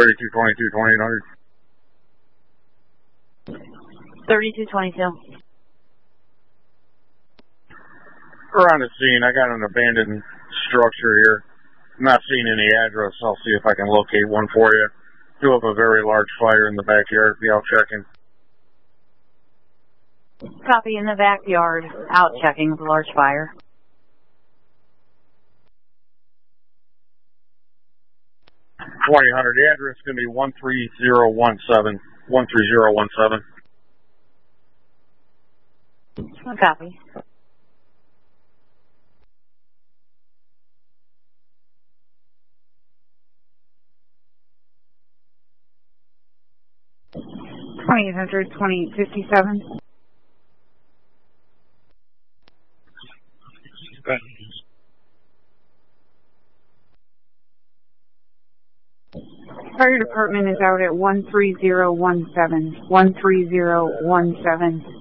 3222 2800. 3222. We're on the scene. I got an abandoned structure here. I'm not seeing any address. I'll see if I can locate one for you. Do have a very large fire in the backyard. Be out checking. Copy, in the backyard. Out checking with a large fire. 2800. The address is going to be 13017. 13017. Copy. $2,800-$2,857. Fire department is out at 13017. 13017.